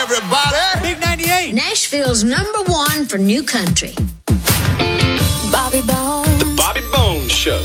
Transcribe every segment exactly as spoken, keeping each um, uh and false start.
everybody. Big ninety-eight. Nashville's number one for new country. Bobby Bones. The Bobby Bones Show.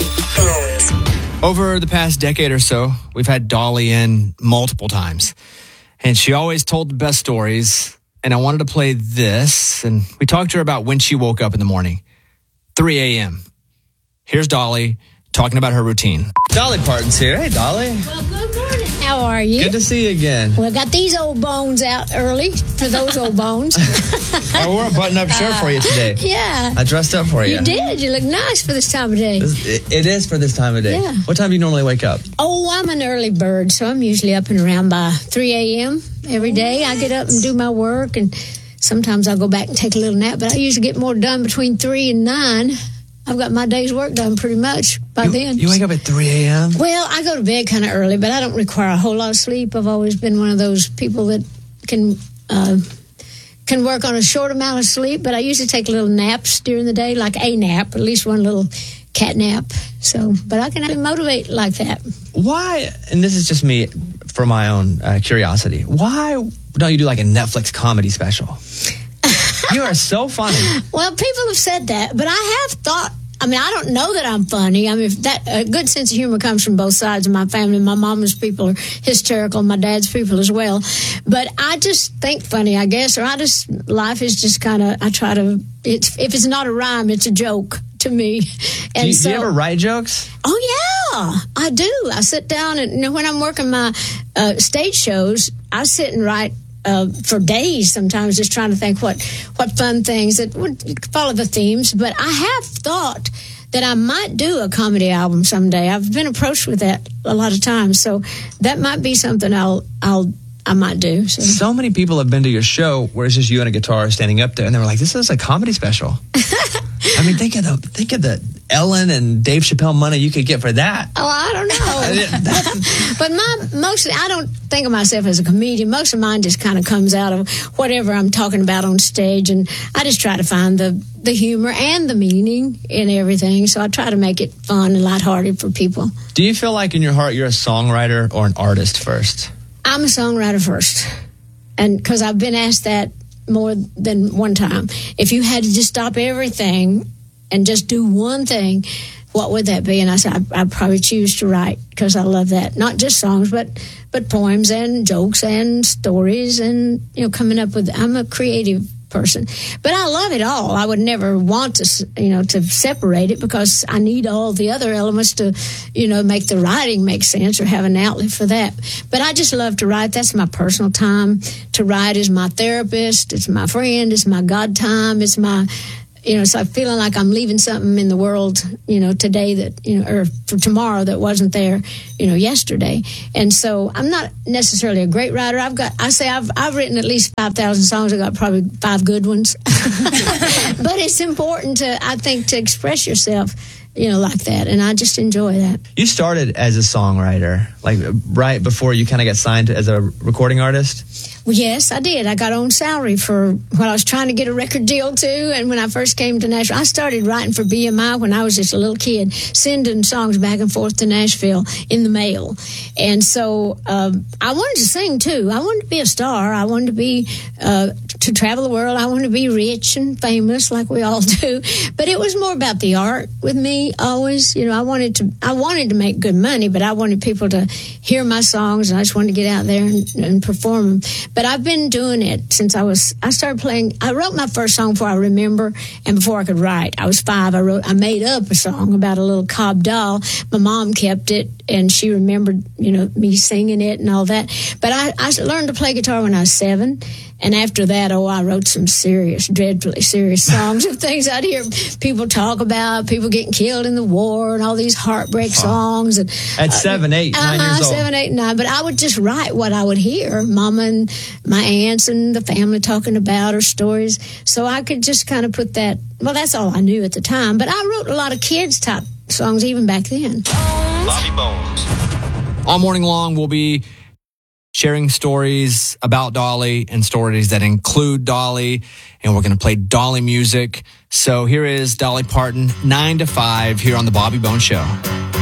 Over the past decade or so, we've had Dolly in multiple times. And she always told the best stories. And I wanted to play this. And we talked to her about when she woke up in the morning. three a.m. Here's Dolly talking about her routine. Dolly Parton's here. Hey, Dolly. Well, good morning. How are you? Good to see you again. Well, got these old bones out early for those old bones. I wore a button-up shirt for you today. Yeah. I dressed up for you. You did. You look nice for this time of day. It, it is for this time of day. Yeah. What time do you normally wake up? Oh, I'm an early bird, so I'm usually up and around by three a.m. every day. I get up and do my work, and sometimes I'll go back and take a little nap, but I usually get more done between three and nine. I've got my day's work done pretty much by you, then. You wake up at three a.m.? Well, I go to bed kind of early, but I don't require a whole lot of sleep. I've always been one of those people that can uh, can work on a short amount of sleep, but I usually take little naps during the day, like a nap, at least one little cat nap. So, but I can motivate like that. Why, and this is just me for my own uh, curiosity, why don't you do like a Netflix comedy special? You are so funny. Well, people have said that, but I have thought, I mean, I don't know that I'm funny. I mean, that a good sense of humor comes from both sides of my family. My mama's people are hysterical, my dad's people as well. But I just think funny, I guess, or I just, life is just kind of, I try to, it's, if it's not a rhyme, it's a joke to me. And do, you, so, do you ever write jokes? Oh, yeah, I do. I sit down and, you know, when I'm working my uh, stage shows, I sit and write Uh, for days sometimes, just trying to think what, what fun things that would follow the themes. But I have thought that I might do a comedy album someday. I've been approached with that a lot of times, so that might be something I'll I'll I might do. So, so many people have been to your show where it's just you and a guitar standing up there, and they were like, "This is a comedy special." I mean, think of the think of the Ellen and Dave Chappelle money you could get for that. Oh, I don't know. But my mostly, I don't think of myself as a comedian. Most of mine just kind of comes out of whatever I'm talking about on stage, and I just try to find the, the humor and the meaning in everything. So I try to make it fun and lighthearted for people. Do you feel like in your heart you're a songwriter or an artist first? I'm a songwriter first, and because I've been asked that more than one time. If you had to just stop everything and just do one thing, what would that be? And I said, I'd, I'd probably choose to write, because I love that. Not just songs, but but poems and jokes and stories, and, you know, coming up with, I'm a creative person. But I love it all. I would never want to, you know, to separate it, because I need all the other elements to, you know, make the writing make sense or have an outlet for that. But I just love to write. That's my personal time. To write is my therapist. It's my friend. It's my God time. It's my, you know, so I'm feeling like I'm leaving something in the world, you know, today that, you know, or for tomorrow that wasn't there, you know, yesterday. And so I'm not necessarily a great writer. I've got, I say I've I've written at least five thousand songs. I've got probably five good ones. But it's important to, I think, to express yourself, you know, like that. And I just enjoy that. You started as a songwriter, like right before you kind of got signed as a recording artist? Well, yes, I did. I got on salary for when I was trying to get a record deal, too. And when I first came to Nashville, I started writing for B M I when I was just a little kid, sending songs back and forth to Nashville in the mail. And so um, I wanted to sing, too. I wanted to be a star. I wanted to be, uh, to travel the world. I wanted to be rich and famous like we all do. But it was more about the art with me always. You know, I wanted to, I wanted to make good money, but I wanted people to hear my songs, and I just wanted to get out there and, and perform them. But I've been doing it since I was, I started playing, I wrote my first song before I remember and before I could write. I was five. I wrote, I made up a song about a little cob doll. My mom kept it, and she remembered, you know, me singing it and all that. But I, I learned to play guitar when I was seven. And after that, oh, I wrote some serious, dreadfully serious songs of things I'd hear people talk about, people getting killed in the war and all these heartbreak songs. And, At seven, eight, uh, nine uh-huh, years old. Seven, eight, nine. But I would just write what I would hear, Mama and my aunts and the family talking about, or stories. So I could just kind of put that, well, that's all I knew at the time. But I wrote a lot of kids' type songs even back then. Bobby Bones. All morning long, we'll be sharing stories about Dolly and stories that include Dolly, and we're going to play Dolly music. So here is Dolly Parton, nine to five, here on the Bobby Bones Show.